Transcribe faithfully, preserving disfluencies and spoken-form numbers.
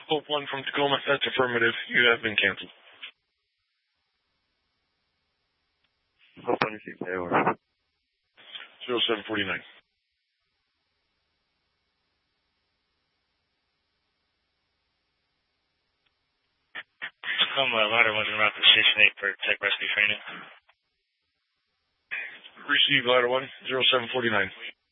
Hope one from Tacoma, that's affirmative. You have been canceled. Hope one received over. zero seven forty-nine. Tacoma, ladder one's en route to Station eight for tech rescue training. Receive ladder one, zero seven forty-nine.